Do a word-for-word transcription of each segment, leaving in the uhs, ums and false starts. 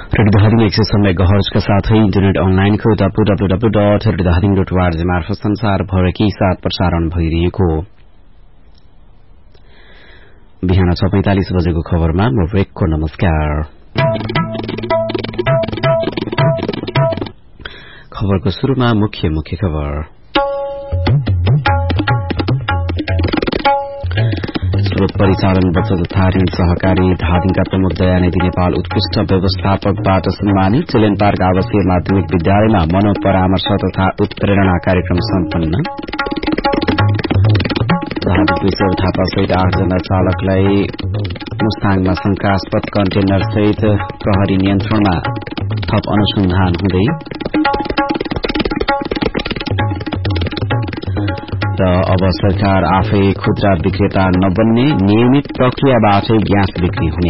रेडियोधादिङ एक सय समय गहर्जका साथै इन्टरनेट अनलाइनको W W W dot रेडियोधादिङ dot ORG मार्फत संसारभरकै साथ प्रसारण भइरहेको बिहान छ पैंतालिस बजेको खबरमा म ब्रेकको नमस्कार। खबरको शुरूमा मुख्य मुख्य खबर। स्रोत परिचालन बचत तथा ऋण सहकारी धादिङका प्रमुख दयानिधि नेपाल उत्कृष्ट व्यवस्थापकबाट सम्मानित। चिल्ड्रेन पार्क आवासीय माध्यमिक विद्यालयमा मनोपरामर्श तथा उत्प्रेरणा कार्यक्रम सम्पन्न। धादिङ थापा सहित आठजना चालकलाई मुस्ताङमा शंकास्पद कन्टेनर सहित प्रहरी नियन्त्रणमा थप अनुसन्धान हुँदै। र अब सरकार आफै खुद्रा विक्रेता नबन्ने, नियमित प्रक्रियाबाटै ग्यास बिक्री हुने।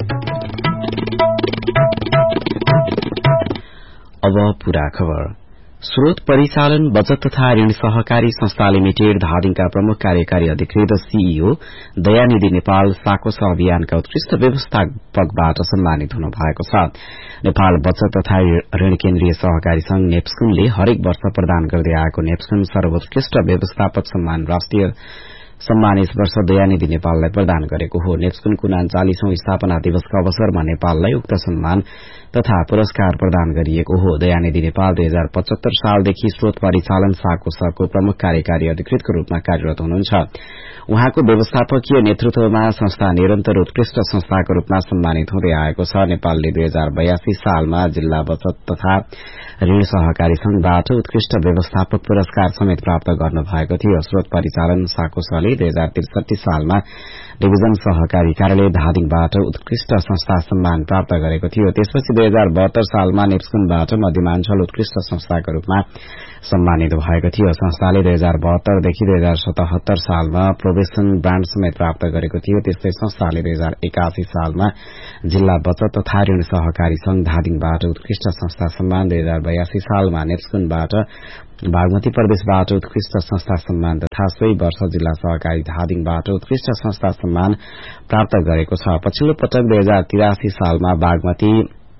अब पूरा खबर। स्रोत परिचालन बचत तथा ऋण सहकारी संस्था लिमिटेड धादिङका प्रमुख कार्यकारी अधिकृत सीईओ दयानिधि नेपाल साकोस अभियानका उत्कृष्ट व्यवस्थापकबाट सम्मानित हुनु भएको छ। नेपाल बचत तथा ऋण केन्द्रीय सहकारी संघ नेप्सकुनले हरेक वर्ष प्रदान गर्दै आएको नेप्सकुन सर्वोत्कृष्ट व्यवस्थापक सम्मान राष्ट्रिय सम्मान यस वर्ष दयानिधि नेपाललाई प्रदान गरेको हो। नेप्सकुनको उनाचालीसौं स्थापना दिवसका अवसरमा नेपाललाई उक्त सम्मान तथा पुरस्कार प्रदान गरिएको हो। दयानिधि नेपाल दुई हजार पचहत्तर सालदेखि स्रोत परिचालन साकोसको प्रमुख कार्यकारी अधिकृतको रूपमा कार्यरत हुनुहुन्छ। उहाँको व्यवस्थापकीय नेतृत्वमा संस्था निरन्तर उत्कृष्ट संस्थाको रूपमा सम्मानित हुँदै आएको छ। नेपालले दुई हजार बयासी सालमा जिल्ला बचत तथा ऋण सहकारी संघबाट उत्कृष्ट व्यवस्थापक पुरस्कार समेत प्राप्त गर्नु भएको थियो। स्रोत परिचालन साकोसले दुई हजार त्रिसठी सालमा डिभिजन सहकारी कार्यालय धादिङबाट उत्कृष्ट संस्था सम्मान प्राप्त गरेको थियो। त्यसपछि दुई हजार बहत्तर सालमा नेप्सकुनबाट मध्यमाञ्चल उत्कृष्ट संस्थाको रूपमा सम्मानित भएको थियो। संस्थाले दुई हजार बहत्तरदेखि दुई हजार सतहत्तर सालमा प्रोबेसन ब्राण्ड समेत प्राप्त गरेको थियो। त्यस्तै संस्थाले दुई हजार एकासी सालमा जिल्ला बचत तथा ऋण सहकारी संघ धादिङबाट उत्कृष्ट संस्था सम्मान, दुई हजार बयासी सालमा नेप्सकुनबाट बागमती प्रदेशबाट उत्कृष्ट संस्था सम्मान तथा सोही वर्ष जिल्ला सहकारी धादिङबाट उत्कृष्ट संस्था सम्मान प्राप्त गरेको छ। पछिल्लो पटक दुई हजार तिरासी सालमा बागमती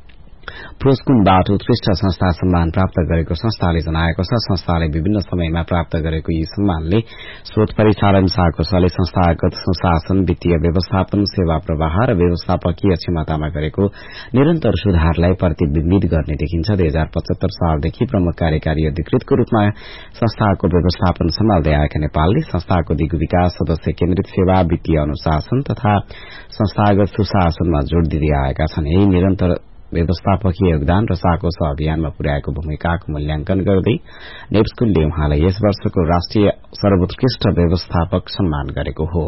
प्रोस्कुनबाट उत्कृष्ट संस्था सम्मान प्राप्त गरेको संस्थाले जनाएको छ। संस्थाले विभिन्न समयमा प्राप्त गरेको यी सम्मानले स्रोत परिचालन साकोसले संस्थागत सुशासन, वित्तीय व्यवस्थापन, सेवा प्रवाह र व्यवस्थापकीय क्षमतामा गरेको निरन्तर सुधारलाई प्रतिबिम्बित गर्ने देखिन्छ। दुई हजार पचहत्तर सालदेखि प्रमुख कार्यकारी अधिकृतको रूपमा संस्थाको व्यवस्थापन सम्हाल्दै आएका नेपालले संस्थाको दिगो विकास, सदस्य केन्द्रित सेवा, वित्तीय अनुशासन तथा संस्थागत सुशासनमा जोड़ दिँदै आएका छन्। यही निरन्तर व्यवस्थापकीय योगदान र साकोस अभियानमा पुर्याएको भूमिकाको मूल्याङ्कन गर्दै नेप्सकुनले उहाँलाई यस वर्षको राष्ट्रिय सर्वोत्कृष्ट व्यवस्थापक सम्मान गरेको हो।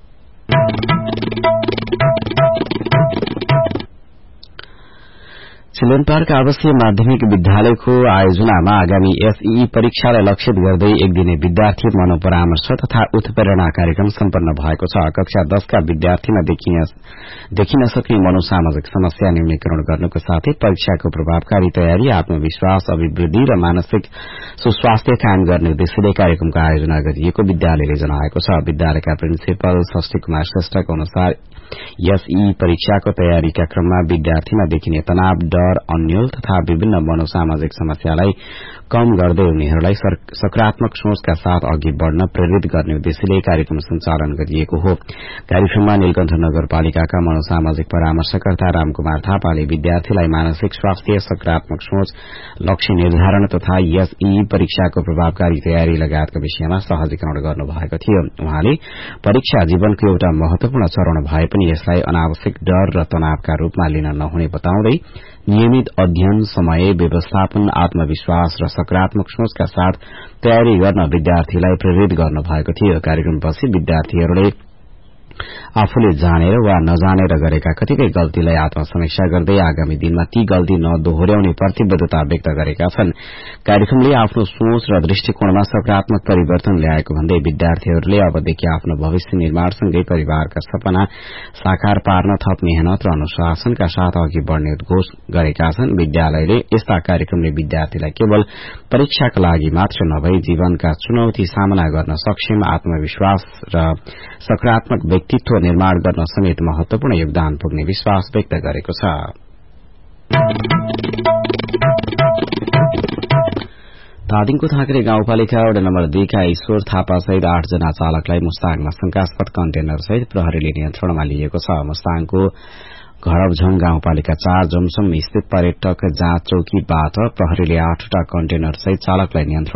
चिल्ड्रेन पार्क आवासीय माध्यमिक विद्यालयको आयोजनामा आगामी एसईई परीक्षालाई लक्षित गर्दै एक दिने विद्यार्थी मनोपरामर्श तथा उत्प्रेरणा कार्यक्रम सम्पन्न भएको छ। कक्षा दशका विद्यार्थीमा देखिन सक्ने मनोसामाजिक समस्या न्यूनीकरण गर्नको साथै परीक्षाको प्रभावकारी तयारी, आत्मविश्वास, अभिवृद्धि र मानसिक सुस्वास्थ्य कायम गर्ने उद्देश्यले कार्यक्रमको आयोजना गरिएको विद्यालयले जनाएको छ। विद्यालयका प्रिन्सिपल षष्ठी कुमार श्रेष्ठको अनुसार एसईई परीक्षाको तयारीका क्रममा विद्यार्थीमा देखिने तनाव, डर, अन्यल तथा विभिन्न मनोसामाजिक समस्यालाई कम गर्दै उनीहरूलाई सकारात्मक सोचका साथ अघि बढ़न प्रेरित गर्ने उद्देश्यले कार्यक्रम सञ्चालन गरिएको हो। कार्यक्रममा नीलकण्ठ नगरपालिकाका मनोसामाजिक परामर्शकर्ता रामकुमार थापाले विद्यार्थीलाई मानसिक स्वास्थ्य, सकारात्मक सोच, लक्ष्य निर्धारण तथा एसईई परीक्षाको प्रभावकारी तयारी लगायतका विषयमा सहजीकरण गर्नुभएको थियो। उहाँले परीक्षा जीवनको एउटा महत्वपूर्ण चरण भए पनि यसलाई अनावश्यक डर र तनावका रूपमा लिन नहुने बताउँदै नियमित अध्ययन, समय व्यवस्थापन, आत्मविश्वास र सकारात्मक सोचका साथ तयारी गर्न विद्यार्थीलाई प्रेरित गर्नुभएको थियो। कार्यक्रमपछि विद्यार्थीहरूले आफूले जानेर वा नजानेर गरेका कतिपय गल्तीलाई आत्मसमीक्षा गर्दै आगामी दिनमा ती गल्ती नदोहोर्याउने प्रतिबद्धता व्यक्त गरेका छन्। कार्यक्रमले आफ्नो सोच र दृष्टिकोणमा सकारात्मक परिवर्तन ल्याएको भन्दै विद्यार्थीहरूले अबदेखि आफ्नो भविष्य निर्माणसँगै परिवारका सपना साकार पार्न थप मेहनत र अनुशासनका साथ अघि बढ़ने उद्घोष गरेका छन्। विद्यालयले यस्ता कार्यक्रमले विद्यार्थीलाई केवल परीक्षाका लागि मात्र नभई जीवनका चुनौती सामना गर्न सक्षम, आत्मविश्वास र सकारात्मक व्यक्तित्व निर्माण गर्न समेत महत्वपूर्ण योगदान पुग्ने विश्वास व्यक्त गरेको छ। धादिङको थाँक्रे गाउँपालिका वडा नम्बर दुईका ईश्वर थापा सहित आठ जना चालकलाई मुस्ताङमा शंकास्पद कन्टेनर सहित प्रहरीले नियन्त्रणमा लिएको छ। मुस्ताङको घरबझङ गाउँपालिका चार जमसम स्थित पर्यटक जाँच चौकीबाट प्रहरीले आठवटा कन्टेनर सहित चालकलाई नियन्त्रण